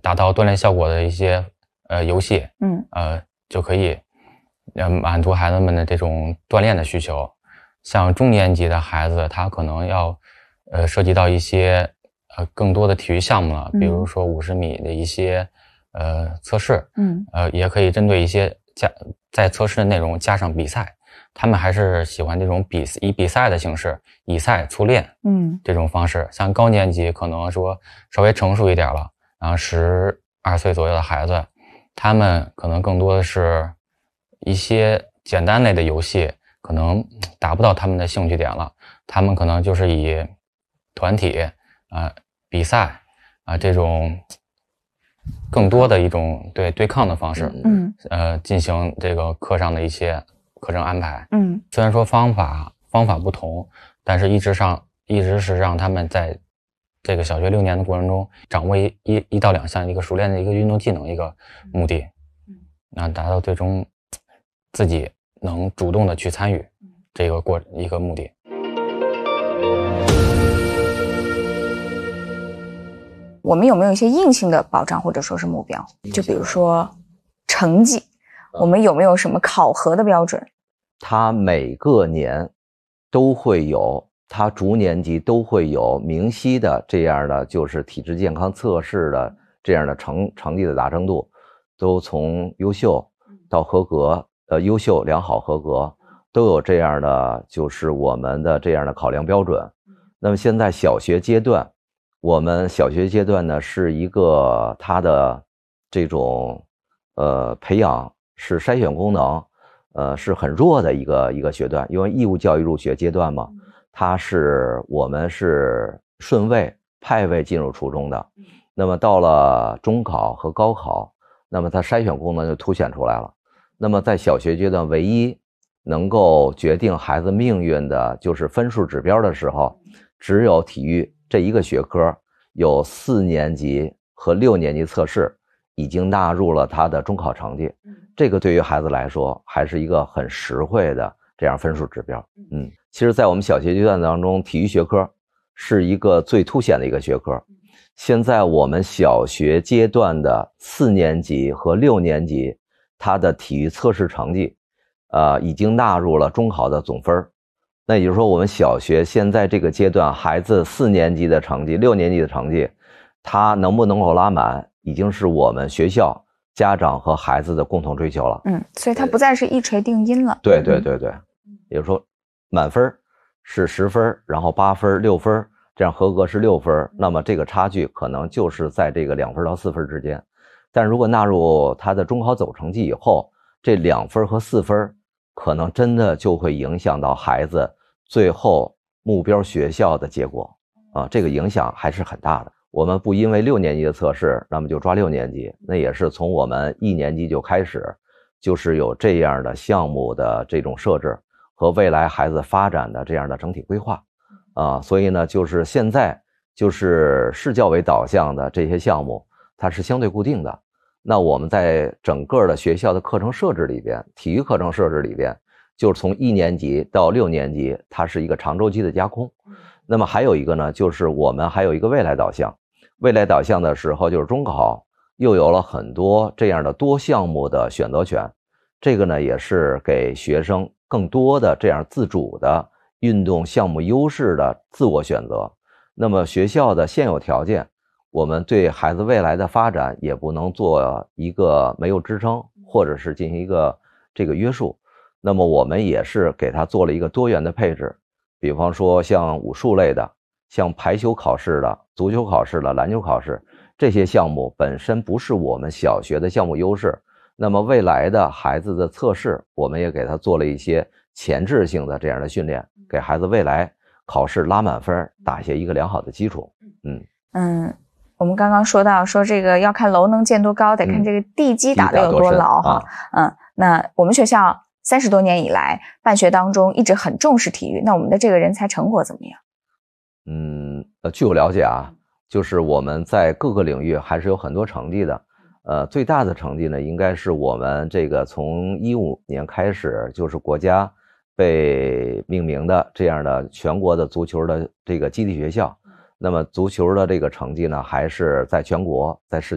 达到锻炼效果的一些游戏，就可以满足孩子们的这种锻炼的需求。像中年级的孩子，他可能要涉及到一些更多的体育项目了，比如说50米的一些测试，也可以针对一些在测试的内容加上比赛。他们还是喜欢这种以比赛的形式，以赛促练，这种方式。像高年级可能说稍微成熟一点了，然后12岁左右的孩子，他们可能更多的是一些简单类的游戏，可能达不到他们的兴趣点了。他们可能就是以团体比赛这种更多的一种对抗的方式，进行这个课上的一些课程安排。虽然说方法不同，但是一直是让他们在这个小学6年的过程中掌握一到2项一个熟练的一个运动技能一个目的，达到最终自己能主动的去参与这个一个目的。 我们有没有一些硬性的保障或者说是目标？就比如说成绩，我们有没有什么考核的标准？ 他每个年都会有，他逐年级都会有明晰的这样的就是体质健康测试的这样的成绩的达成度，都从优秀到合格，优秀、良好、合格，都有这样的就是我们的这样的考量标准。那么现在小学阶段，我们小学阶段呢是一个它的这种培养是筛选功能是很弱的一个学段，因为义务教育入学阶段嘛，我们是顺位派位进入初中的。那么到了中考和高考，那么它筛选功能就凸显出来了。那么在小学阶段，唯一能够决定孩子命运的就是分数指标的时候，只有体育这一个学科，有4年级和6年级测试已经纳入了他的中考成绩。这个对于孩子来说还是一个很实惠的这样分数指标。其实在我们小学阶段当中，体育学科是一个最凸显的一个学科。现在我们小学阶段的4年级和6年级，他的体育测试成绩已经纳入了中考的总分。那也就是说，我们小学现在这个阶段孩子4年级的成绩、6年级的成绩，他能不能够拉满，已经是我们学校、家长和孩子的共同追求了。 所以它不再是一锤定音了。 对，也就是说，满分是10分，然后8分、6分，这样合格是6分，那么这个差距可能就是在这个2分到4分之间。但如果纳入他的中考总成绩以后，这2分和4分可能真的就会影响到孩子最后目标学校的结果这个影响还是很大的。我们不因为6年级的测试那么就抓6年级，那也是从我们1年级就开始，就是有这样的项目的这种设置和未来孩子发展的这样的整体规划所以呢，就是现在就是市教委导向的这些项目，它是相对固定的。那我们在整个的学校的课程设置里边，体育课程设置里边，就是从1年级到6年级，它是一个长周期的加空。那么还有一个呢，就是我们还有一个未来导向。未来导向的时候，就是中考又有了很多这样的多项目的选择权。这个呢，也是给学生更多的这样自主的运动项目优势的自我选择。那么学校的现有条件，我们对孩子未来的发展也不能做一个没有支撑，或者是进行一个这个约束。那么我们也是给他做了一个多元的配置，比方说像武术类的，像排球考试的、足球考试的、篮球考试，这些项目本身不是我们小学的项目优势。那么未来的孩子的测试，我们也给他做了一些前置性的这样的训练，给孩子未来考试拉满分打下一个良好的基础。 我们刚刚说到说这个要看楼能建多高，得看这个地基打得有多牢哈。那我们学校30多年以来办学当中一直很重视体育，那我们的这个人才成果怎么样？ 据我了解就是我们在各个领域还是有很多成绩的。最大的成绩呢，应该是我们这个从15年开始，就是国家被命名的这样的全国的足球的这个基地学校。那么足球的这个成绩呢，还是在全国在世